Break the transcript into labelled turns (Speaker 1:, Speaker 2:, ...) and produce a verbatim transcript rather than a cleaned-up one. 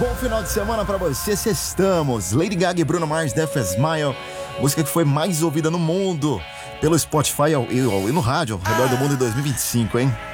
Speaker 1: Bom final de semana pra você, sextamos. Lady Gaga e Bruno Mars, Death Smile, música que foi mais ouvida no mundo pelo Spotify e, e no rádio ao redor do mundo em dois mil e vinte e cinco, hein?